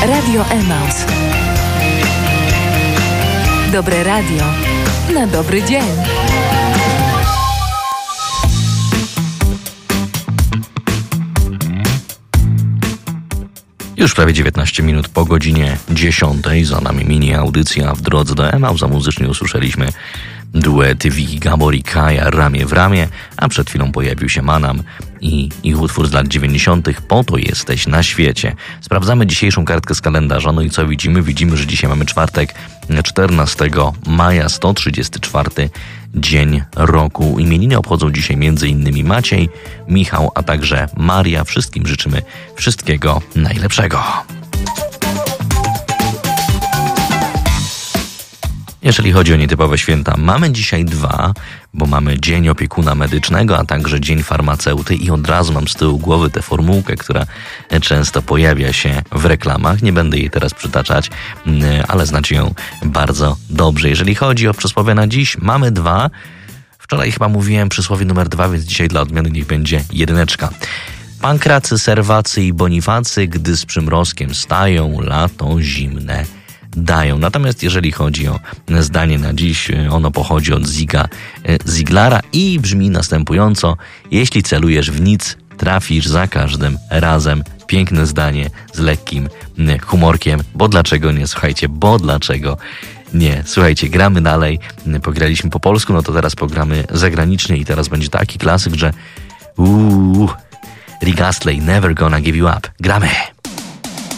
Radio Emaus. Dobre radio na dobry dzień. Już prawie 19 minut po godzinie 10. Za nami mini audycja w drodze do Emaus. A muzycznie usłyszeliśmy duet Wiki Gabor i Kaja Ramię w ramię, a przed chwilą pojawił się Manam i ich utwór z lat 90. Po to jesteś na świecie. Sprawdzamy dzisiejszą kartkę z kalendarza. No i co widzimy? Widzimy, że dzisiaj mamy czwartek, 14 maja, 134 dzień roku. Imieniny obchodzą dzisiaj m.in. Maciej, Michał, a także Maria. Wszystkim życzymy wszystkiego najlepszego. Jeżeli chodzi o nietypowe święta, mamy dzisiaj dwa, bo mamy Dzień Opiekuna Medycznego, a także Dzień Farmaceuty i od razu mam z tyłu głowy tę formułkę, która często pojawia się w reklamach. Nie będę jej teraz przytaczać, ale znacie ją bardzo dobrze. Jeżeli chodzi o przysłowie na dziś, mamy dwa. Wczoraj chyba mówiłem przysłowie numer 2, więc dzisiaj dla odmiany niech będzie 1. Pankracy, Serwacy i Bonifacy, gdy z przymrozkiem stają, lato zimne dają. Natomiast jeżeli chodzi o zdanie na dziś, ono pochodzi od Ziga Ziglara i brzmi następująco: jeśli celujesz w nic, trafisz za każdym razem. Piękne zdanie z lekkim humorkiem, bo dlaczego nie? Słuchajcie, bo dlaczego nie? Słuchajcie, gramy dalej. Pograliśmy po polsku, no to teraz pogramy zagranicznie i teraz będzie taki klasyk, że Rick Astley, Never Gonna Give You Up. Gramy!